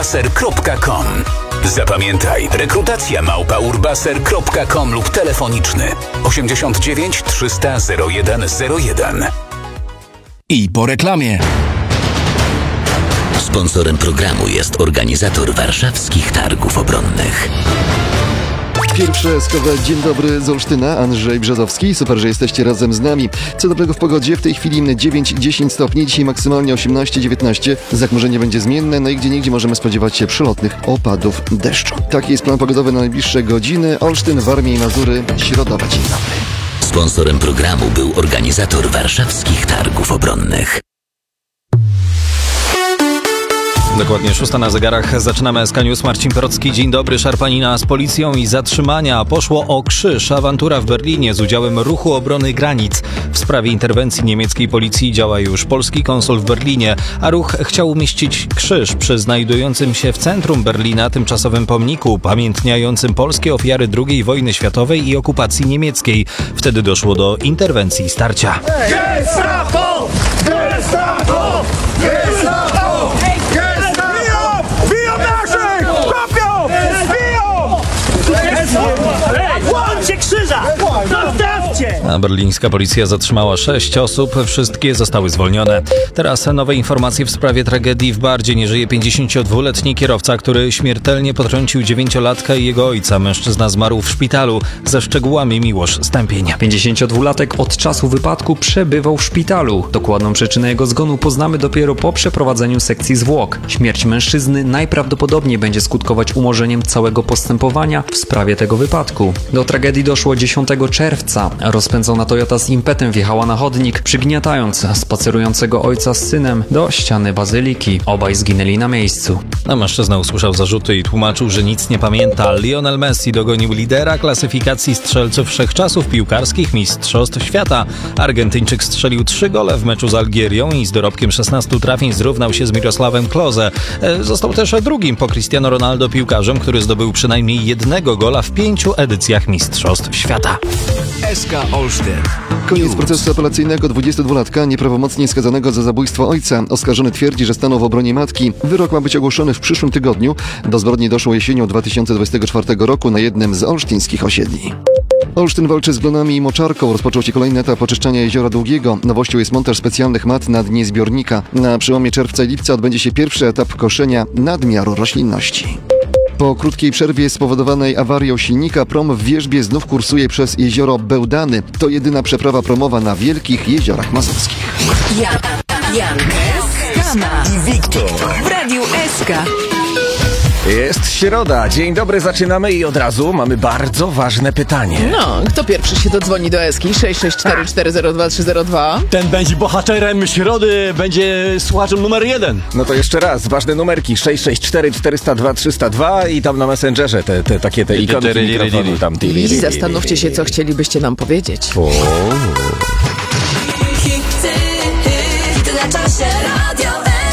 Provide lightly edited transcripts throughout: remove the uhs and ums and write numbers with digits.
urbaser.com. Zapamiętaj, rekrutacja @urbaser.com lub telefoniczny 89 300 01 01. I po reklamie. Sponsorem programu jest organizator Warszawskich Targów Obronnych. Pierwsze eskowe Dzień dobry z Olsztyna, Andrzej Brzozowski. Super, że jesteście razem z nami. Co dobrego w pogodzie? W tej chwili 9-10 stopni, dzisiaj maksymalnie 18-19. Zachmurzenie będzie zmienne, no i gdzieniegdzie możemy spodziewać się przelotnych opadów deszczu. Taki jest plan pogodowy na najbliższe godziny. Olsztyn, Warmia i Mazury, środowa. Dzień dobry. Sponsorem programu był organizator Warszawskich Targów Obronnych. Dokładnie 6 na zegarach. Zaczynamy SK News. Marcin Porocki. Dzień dobry. Szarpanina z policją i zatrzymania. Poszło o krzyż. Awantura w Berlinie z udziałem Ruchu Obrony Granic. W sprawie interwencji niemieckiej policji działa już polski konsul w Berlinie, a ruch chciał umieścić krzyż przy znajdującym się w centrum Berlina tymczasowym pomniku upamiętniającym polskie ofiary II wojny światowej i okupacji niemieckiej. Wtedy doszło do interwencji i starcia. Gestapo! Gestapo! Gestapo! Biją naszych! Kopią! Biją! Łączcie krzyża! Zostawcie! A berlińska policja zatrzymała 6 osób, wszystkie zostały zwolnione. Teraz nowe informacje w sprawie tragedii w Bardzie. Nie żyje 52-letni kierowca, który śmiertelnie potrącił 9-latka i jego ojca. Mężczyzna zmarł w szpitalu. Ze szczegółami Miłosz Stępień. 52-latek od czasu wypadku przebywał w szpitalu. Dokładną przyczynę jego zgonu poznamy dopiero po przeprowadzeniu sekcji zwłok. Śmierć mężczyzny najprawdopodobniej będzie skutkować umorzeniem całego postępowania w sprawie tego wypadku. Do tragedii doszło 10 czerwca. Rozpędzona Toyota z impetem wjechała na chodnik, przygniatając spacerującego ojca z synem do ściany bazyliki. Obaj zginęli na miejscu. A mężczyzna usłyszał zarzuty i tłumaczył, że nic nie pamięta. Lionel Messi dogonił lidera klasyfikacji strzelców wszechczasów piłkarskich Mistrzostw Świata. Argentyńczyk strzelił 3 gole w meczu z Algierią i z dorobkiem 16 trafień zrównał się z Mirosławem Klose. Został też drugim po Cristiano Ronaldo piłkarzem, który zdobył przynajmniej 1 gola w 5 edycjach Mistrzostw Świata. SK Olsztyn. Koniec procesu apelacyjnego 22-latka nieprawomocnie skazanego za zabójstwo ojca. Oskarżony twierdzi, że stanął w obronie matki. Wyrok ma być ogłoszony w przyszłym tygodniu. Do zbrodni doszło jesienią 2024 roku na jednym z olsztyńskich osiedli. Olsztyn walczy z glonami i moczarką. Rozpoczął się kolejny etap oczyszczania Jeziora Długiego. Nowością jest montaż specjalnych mat na dnie zbiornika. Na przełomie czerwca i lipca odbędzie się pierwszy etap koszenia nadmiaru roślinności. Po krótkiej przerwie spowodowanej awarią silnika prom w Wierzbie znów kursuje przez jezioro Bełdany. To jedyna przeprawa promowa na wielkich jeziorach mazurskich. Jan, Skama i Wiktor w Radiu SK. Jest środa. Dzień dobry, zaczynamy i od razu mamy bardzo ważne pytanie. No, kto pierwszy się dodzwoni do Eski? 664 402 302. Ten będzie bohaterem środy, będzie słuchaczem numer 1. No to jeszcze raz, ważne numerki 664 402 302 i tam na Messengerze te ikonki mikrofonu tam. I zastanówcie się, co chcielibyście nam powiedzieć.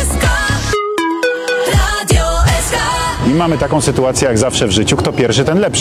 I mamy taką sytuację jak zawsze w życiu, kto pierwszy, ten lepszy.